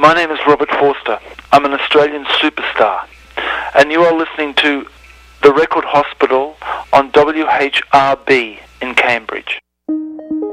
My name is Robert Forster. I'm an Australian superstar, and you are listening to The Record Hospital on WHRB in Cambridge.